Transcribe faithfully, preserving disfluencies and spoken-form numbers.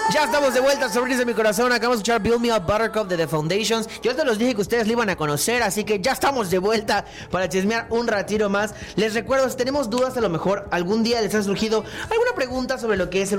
Ya estamos de vuelta, sobrinos de mi corazón. Acabamos de escuchar Build Me Up Buttercup de The Foundations. Yo te los dije que ustedes lo iban a conocer, así que ya estamos de vuelta para chismear un ratito más. Les recuerdo, si tenemos dudas, a lo mejor algún día les ha surgido alguna pregunta sobre lo que es el